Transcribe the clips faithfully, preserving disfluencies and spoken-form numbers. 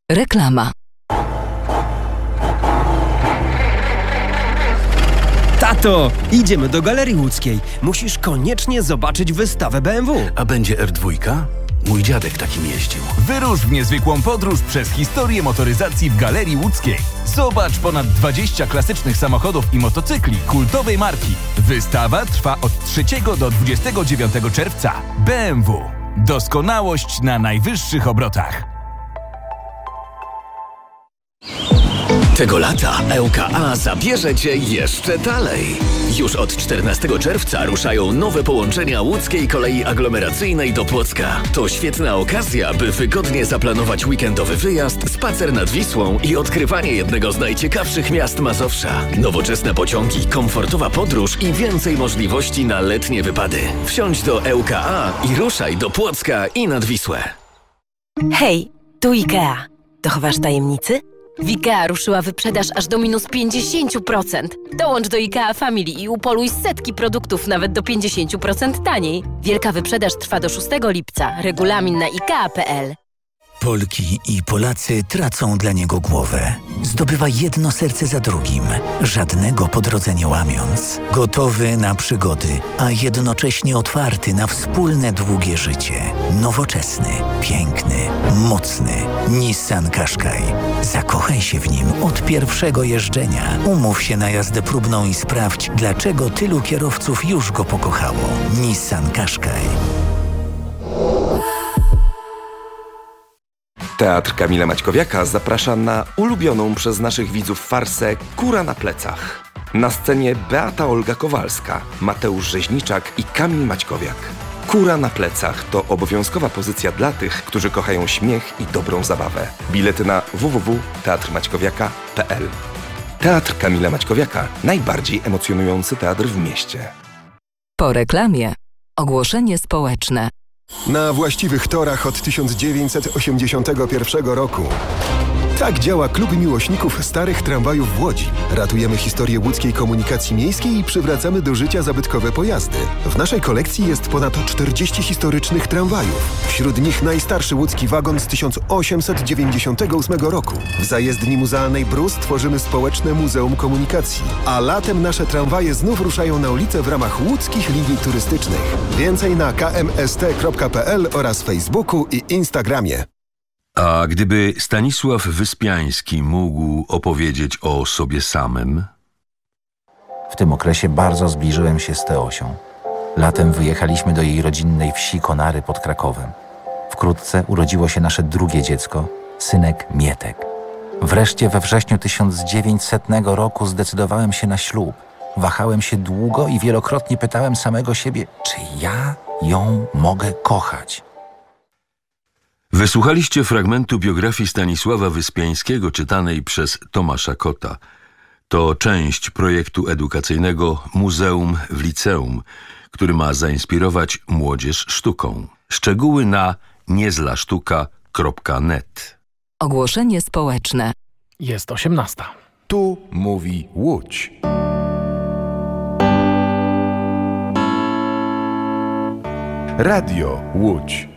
Reklama. Tato, idziemy do Galerii Łódzkiej. Musisz koniecznie zobaczyć wystawę B M W. A będzie R dwa? Mój dziadek takim jeździł. Wyrusz w niezwykłą podróż przez historię motoryzacji w Galerii Łódzkiej. Zobacz ponad dwadzieścia klasycznych samochodów i motocykli kultowej marki. Wystawa trwa od trzeciego do dwudziestego dziewiątego czerwca. B M W. Doskonałość na najwyższych obrotach. Tego lata E U K A zabierze Cię jeszcze dalej. Już od czternastego czerwca ruszają nowe połączenia łódzkiej kolei aglomeracyjnej do Płocka. To świetna okazja, by wygodnie zaplanować weekendowy wyjazd, spacer nad Wisłą i odkrywanie jednego z najciekawszych miast Mazowsza. Nowoczesne pociągi, komfortowa podróż i więcej możliwości na letnie wypady. Wsiądź do E U K A i ruszaj do Płocka i nad Wisłę. Hej, tu IKEA. Dochowasz tajemnicy? W IKEA ruszyła wyprzedaż aż do minus pięćdziesiąt procent. Dołącz do IKEA Family i upoluj setki produktów nawet do pięćdziesiąt procent taniej. Wielka wyprzedaż trwa do szóstego lipca. Regulamin na ikea kropka p l. Polki i Polacy tracą dla niego głowę. Zdobywa jedno serce za drugim, żadnego po drodze nie łamiąc. Gotowy na przygody, a jednocześnie otwarty na wspólne długie życie. Nowoczesny, piękny, mocny. Nissan Qashqai. Zakochaj się w nim od pierwszego jeżdżenia. Umów się na jazdę próbną i sprawdź, dlaczego tylu kierowców już go pokochało. Nissan Qashqai. Teatr Kamila Maćkowiaka zaprasza na ulubioną przez naszych widzów farsę Kura na plecach. Na scenie Beata Olga Kowalska, Mateusz Rzeźniczak i Kamil Maćkowiak. Kura na plecach to obowiązkowa pozycja dla tych, którzy kochają śmiech i dobrą zabawę. Bilety na w w w kropka teatr maćkowiaka kropka p l. Teatr Kamila Maćkowiaka. Najbardziej emocjonujący teatr w mieście. Po reklamie. Ogłoszenie społeczne. Na właściwych torach od tysiąc dziewięćset osiemdziesiątego pierwszego roku. Tak działa Klub Miłośników Starych Tramwajów w Łodzi. Ratujemy historię łódzkiej komunikacji miejskiej i przywracamy do życia zabytkowe pojazdy. W naszej kolekcji jest ponad czterdzieści historycznych tramwajów. Wśród nich najstarszy łódzki wagon z tysiąc osiemset dziewięćdziesiątego ósmego roku. W zajezdni muzealnej Brus tworzymy społeczne Muzeum Komunikacji. A latem nasze tramwaje znów ruszają na ulicę w ramach łódzkich linii turystycznych. Więcej na k m s t kropka p l oraz Facebooku i Instagramie. A gdyby Stanisław Wyspiański mógł opowiedzieć o sobie samym? W tym okresie bardzo zbliżyłem się z Teosią. Latem wyjechaliśmy do jej rodzinnej wsi Konary pod Krakowem. Wkrótce urodziło się nasze drugie dziecko, synek Mietek. Wreszcie we wrześniu tysiąc dziewięćsetnego roku zdecydowałem się na ślub. Wahałem się długo i wielokrotnie pytałem samego siebie, czy ja ją mogę kochać. Wysłuchaliście fragmentu biografii Stanisława Wyspiańskiego czytanej przez Tomasza Kota. To część projektu edukacyjnego Muzeum w Liceum, który ma zainspirować młodzież sztuką. Szczegóły na niezlasztuka kropka net. Ogłoszenie społeczne. Jest osiemnasta. Tu mówi Łódź. Radio Łódź.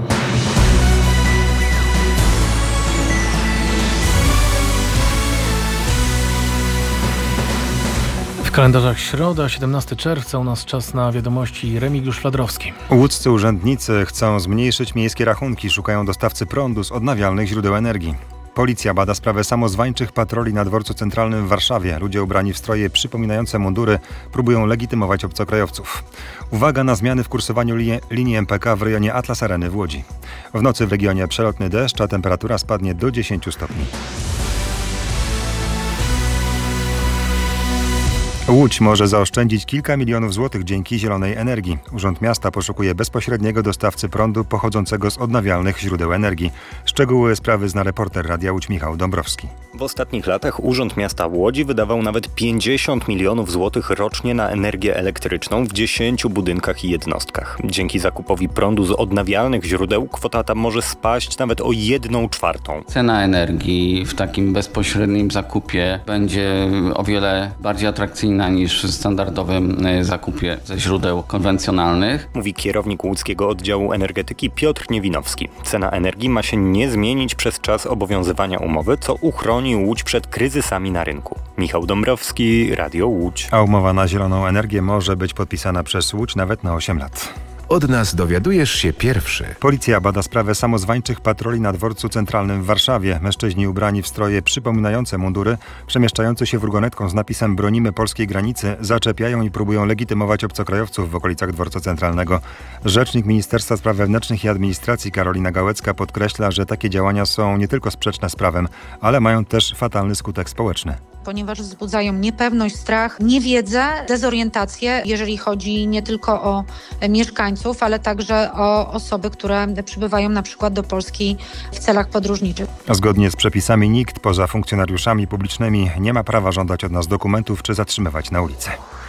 W kalendarzach środa, siedemnastego czerwca, u nas czas na wiadomości. Remigiusz Fladrowski. Łódzcy urzędnicy chcą zmniejszyć miejskie rachunki, szukają dostawcy prądu z odnawialnych źródeł energii. Policja bada sprawę samozwańczych patroli na dworcu centralnym w Warszawie. Ludzie ubrani w stroje przypominające mundury próbują legitymować obcokrajowców. Uwaga na zmiany w kursowaniu li- linii M P K w rejonie Atlas Areny w Łodzi. W nocy w regionie przelotny deszcz, a temperatura spadnie do dziesięciu stopni. Łódź może zaoszczędzić kilka milionów złotych dzięki zielonej energii. Urząd Miasta poszukuje bezpośredniego dostawcy prądu pochodzącego z odnawialnych źródeł energii. Szczegóły sprawy zna reporter Radia Łódź Michał Dąbrowski. W ostatnich latach Urząd Miasta Łodzi wydawał nawet pięćdziesiąt milionów złotych rocznie na energię elektryczną w dziesięciu budynkach i jednostkach. Dzięki zakupowi prądu z odnawialnych źródeł kwota ta może spaść nawet o jedną czwartą. Cena energii w takim bezpośrednim zakupie będzie o wiele bardziej atrakcyjna niż w standardowym zakupie ze źródeł konwencjonalnych. Mówi kierownik łódzkiego oddziału energetyki Piotr Niewinowski. Cena energii ma się nie nie zmienić przez czas obowiązywania umowy, co uchroni Łódź przed kryzysami na rynku. Michał Dąbrowski, Radio Łódź. A umowa na zieloną energię może być podpisana przez Łódź nawet na osiem lat. Od nas dowiadujesz się pierwszy. Policja bada sprawę samozwańczych patroli na dworcu centralnym w Warszawie. Mężczyźni ubrani w stroje przypominające mundury, przemieszczający się furgonetką z napisem "Bronimy polskiej granicy", zaczepiają i próbują legitymować obcokrajowców w okolicach dworca centralnego. Rzecznik Ministerstwa Spraw Wewnętrznych i Administracji Karolina Gałecka podkreśla, że takie działania są nie tylko sprzeczne z prawem, ale mają też fatalny skutek społeczny. Ponieważ wzbudzają niepewność, strach, niewiedzę, dezorientację, jeżeli chodzi nie tylko o mieszkańców, ale także o osoby, które przybywają na przykład do Polski w celach podróżniczych. Zgodnie z przepisami nikt poza funkcjonariuszami publicznymi nie ma prawa żądać od nas dokumentów czy zatrzymywać na ulicy.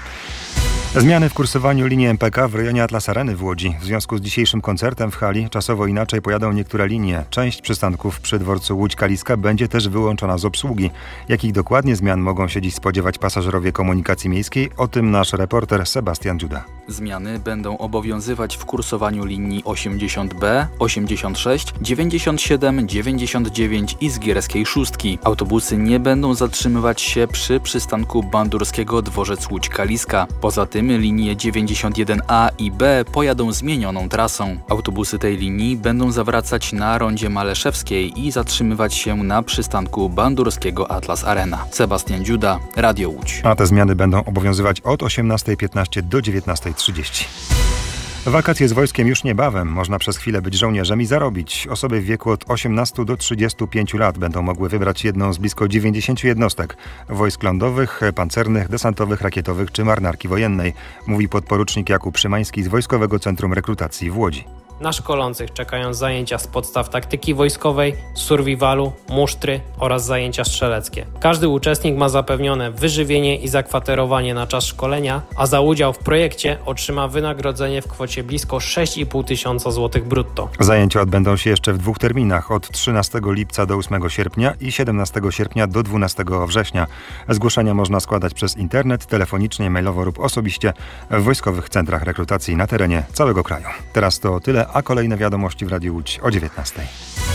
Zmiany w kursowaniu linii M P K w rejonie Atlas Areny w Łodzi. W związku z dzisiejszym koncertem w hali czasowo inaczej pojadą niektóre linie. Część przystanków przy dworcu Łódź-Kaliska będzie też wyłączona z obsługi. Jakich dokładnie zmian mogą się dziś spodziewać pasażerowie komunikacji miejskiej? O tym nasz reporter Sebastian Dziuda. Zmiany będą obowiązywać w kursowaniu linii osiemdziesiąt B, osiemdziesiąt sześć, dziewięćdziesiąt siedem, dziewięćdziesiąt dziewięć i Zgierskiej Szóstki. Autobusy nie będą zatrzymywać się przy przystanku Bandurskiego Dworzec Łódź-Kaliska. Poza tym linie dziewięćdziesiąt jeden A i B pojadą zmienioną trasą. Autobusy tej linii będą zawracać na rondzie Maleszewskiej i zatrzymywać się na przystanku Bandurskiego Atlas Arena. Sebastian Dziuda, Radio Łódź. A te zmiany będą obowiązywać od osiemnastej piętnaście do dziewiętnastej trzydzieści. Wakacje z wojskiem już niebawem. Można przez chwilę być żołnierzem i zarobić. Osoby w wieku od osiemnastu do trzydziestu pięciu lat będą mogły wybrać jedną z blisko dziewięćdziesięciu jednostek wojsk lądowych, pancernych, desantowych, rakietowych czy marynarki wojennej, mówi podporucznik Jakub Szymański z Wojskowego Centrum Rekrutacji w Łodzi. Na szkolących czekają zajęcia z podstaw taktyki wojskowej, survivalu, musztry oraz zajęcia strzeleckie. Każdy uczestnik ma zapewnione wyżywienie i zakwaterowanie na czas szkolenia, a za udział w projekcie otrzyma wynagrodzenie w kwocie blisko sześć i pół tysiąca złotych brutto. Zajęcia odbędą się jeszcze w dwóch terminach, od trzynastego lipca do ósmego sierpnia i siedemnastego sierpnia do dwunastego września. Zgłoszenia można składać przez internet, telefonicznie, mailowo lub osobiście w wojskowych centrach rekrutacji na terenie całego kraju. Teraz to tyle, a kolejne wiadomości w Radiu Łódź o dziewiętnastej.